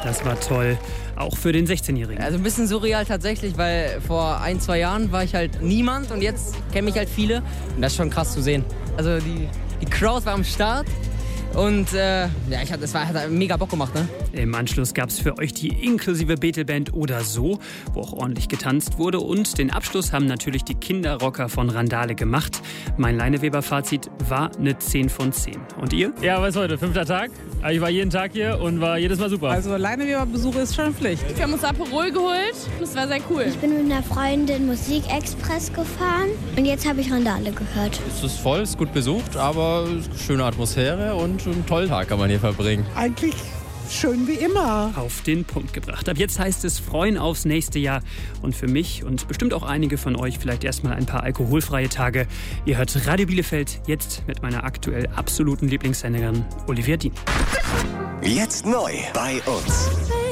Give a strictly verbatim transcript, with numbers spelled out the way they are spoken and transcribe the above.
Das war toll, auch für den sechzehnjährigen. Also ein bisschen surreal tatsächlich, weil vor ein, zwei Jahren war ich halt niemand und jetzt kenne mich halt viele. Und das ist schon krass zu sehen. Also die, die Crowd war am Start. Und äh, ja, ich hab, das war, hat mega Bock gemacht, ne? Im Anschluss gab es für euch die inklusive Betelband oder so, wo auch ordentlich getanzt wurde. Und den Abschluss haben natürlich die Kinderrocker von Randale gemacht. Mein Leineweber-Fazit war eine zehn von zehn. Und ihr? Ja, was ist heute? Fünfter Tag. Ich war jeden Tag hier und war jedes Mal super. Also Leineweber-Besuch ist schon Pflicht. Wir haben uns Aperol geholt. Das war sehr cool. Ich bin mit einer Freundin Musikexpress gefahren und jetzt habe ich Randale gehört. Es ist voll, es ist gut besucht, aber schöne Atmosphäre und einen tollen Tag kann man hier verbringen. Eigentlich schön wie immer. Auf den Punkt gebracht. Ab jetzt heißt es freuen aufs nächste Jahr. Und für mich und bestimmt auch einige von euch vielleicht erstmal ein paar alkoholfreie Tage. Ihr hört Radio Bielefeld jetzt mit meiner aktuell absoluten Lieblingssängerin Olivia Dean. Jetzt neu bei uns.